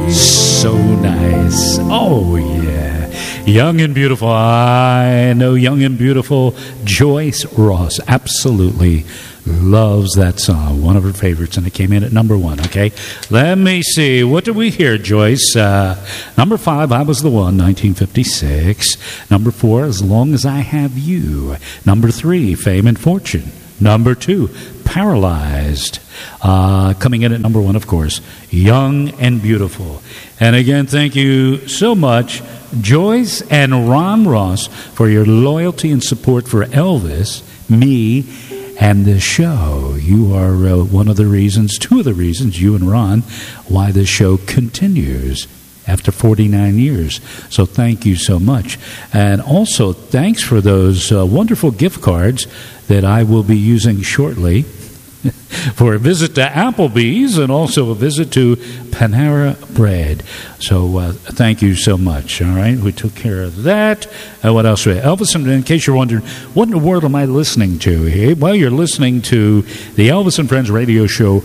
So nice. Oh, yeah. Young and Beautiful. I know Young and Beautiful. Joyce Ross absolutely loves that song. One of her favorites, and it came in at number 1, okay? Let me see. What did we hear, Joyce? Number 5, I Was the One, 1956. Number 4, As Long as I Have You. Number 3, Fame and Fortune. Number 2, Paralyzed. Coming in at number 1, of course, Young and Beautiful. And again, thank you so much, Joyce and Ron Ross, for your loyalty and support for Elvis, me, and the show. You are one of the reasons, 2 of the reasons, you and Ron, why this show continues after 49 years. So thank you so much. And also, thanks for those wonderful gift cards that I will be using shortly for a visit to Applebee's and also a visit to Panera Bread. So thank you so much. All right, we took care of that. What else? Elvis, in case you're wondering, what in the world am I listening to here? Well, you're listening to the Elvis and Friends radio show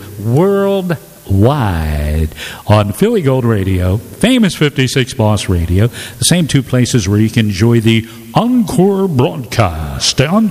worldwide on Philly Gold Radio, Famous 56 Boss Radio, the same 2 places where you can enjoy the encore broadcast on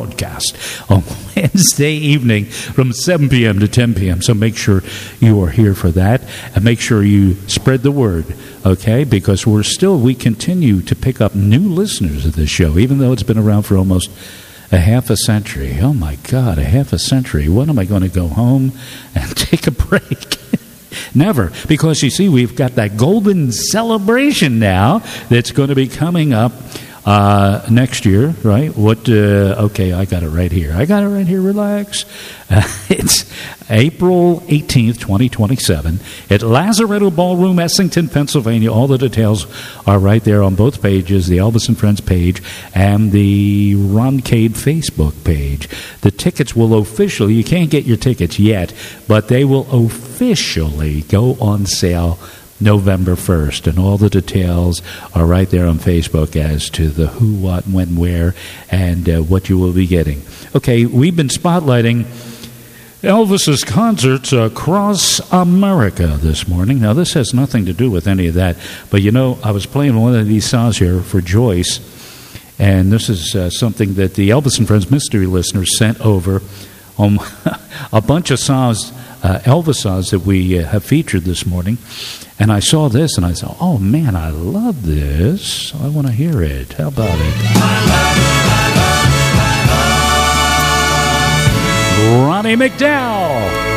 Wednesday evening from 7 p.m. to 10 p.m. So make sure you are here for that, and make sure you spread the word, okay? Because we continue to pick up new listeners of this show, even though it's been around for almost a half a century. Oh, my God, a half a century. When am I going to go home and take a break? Never. Because, you see, we've got that golden celebration now that's going to be coming up next year, right? Okay, I got it right here. Relax. It's April 18th, 2027 at Lazaretto Ballroom, Essington, Pennsylvania. All the details are right there on both pages, the Elvis and Friends page and the Roncade Facebook page. The tickets will officially, you can't get your tickets yet, but they will officially go on sale November 1st, and all the details are right there on Facebook as to the who, what, when, where, and what you will be getting. Okay, we've been spotlighting Elvis's concerts across America this morning. Now, this has nothing to do with any of that, but you know, I was playing one of these songs here for Joyce, and this is something that the Elvis and Friends mystery listeners sent over on a bunch of songs, Elvis songs that we have featured this morning. And I saw this, and I thought, oh, man, I love this. I want to hear it. How about it? Ronnie McDowell.